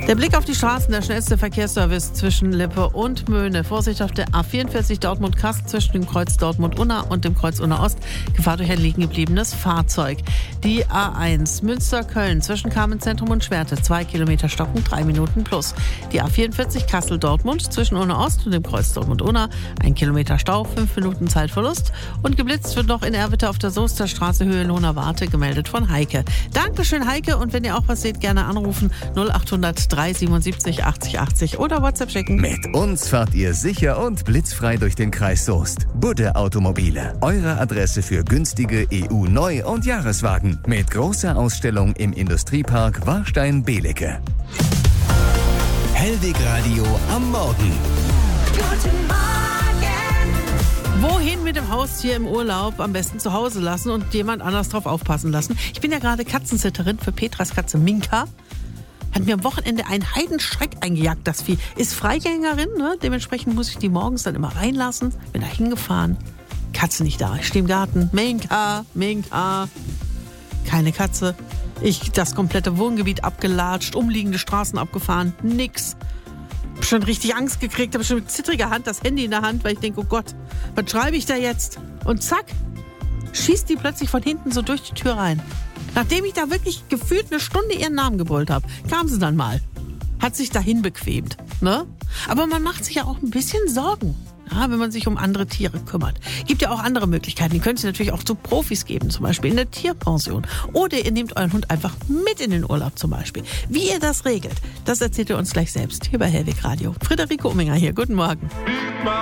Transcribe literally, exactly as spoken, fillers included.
Der Blick auf die Straßen, der schnellste Verkehrsservice zwischen Lippe und Möhne. Vorsicht auf der A vierundvierzig Dortmund-Kast zwischen dem Kreuz Dortmund-Unna und dem Kreuz Unna-Ost. Gefahr durch ein liegengebliebenes Fahrzeug. Die A eins Münster-Köln zwischen Kamenz-Zentrum und Schwerte. Zwei Kilometer stocken, drei Minuten plus. Die A vierundvierzig Kassel-Dortmund zwischen Unna-Ost und dem Kreuz Dortmund-Unna. Ein Kilometer Stau, fünf Minuten Zeitverlust. Und geblitzt wird noch in Erwitte auf der Soesterstraße Höhe Lohner Warte, gemeldet von Heike. Dankeschön, Heike. Und wenn ihr auch was seht, gerne anrufen. null achthundert drei siebenundsiebzig achtzig achtzig oder WhatsApp schicken. Mit uns fahrt ihr sicher und blitzfrei durch den Kreis Soest. Budde Automobile. Eure Adresse für günstige E U-Neu- und Jahreswagen. Mit großer Ausstellung im Industriepark Warstein-Belecke. Hellwig Radio am Morgen. Guten Morgen. Wohin mit dem Haustier im Urlaub? Am besten zu Hause lassen und jemand anders drauf aufpassen lassen. Ich bin ja gerade Katzensitterin für Petras Katze Minka. Hat mir am Wochenende einen Heidenschreck eingejagt, das Vieh. Ist Freigängerin, ne? Dementsprechend muss ich die morgens dann immer reinlassen. Bin da hingefahren. Katze nicht da. Ich stehe im Garten. Minka, Minka. Keine Katze. Ich das komplette Wohngebiet abgelatscht, umliegende Straßen abgefahren. Nix. Hab schon richtig Angst gekriegt. Hab schon mit zittriger Hand das Handy in der Hand, weil ich denke, oh Gott, was schreibe ich da jetzt? Und zack, schießt die plötzlich von hinten so durch die Tür rein. Nachdem ich da wirklich gefühlt eine Stunde ihren Namen gebrüllt habe, kam sie dann mal. Hat sich dahin bequemt. Ne? Aber man macht sich ja auch ein bisschen Sorgen, ja, wenn man sich um andere Tiere kümmert. Gibt ja auch andere Möglichkeiten. Die könnt ihr natürlich auch zu Profis geben, zum Beispiel in der Tierpension. Oder ihr nehmt euren Hund einfach mit in den Urlaub zum Beispiel. Wie ihr das regelt, das erzählt ihr uns gleich selbst hier bei Hellwig Radio. Friederike Umminger hier. Guten Morgen.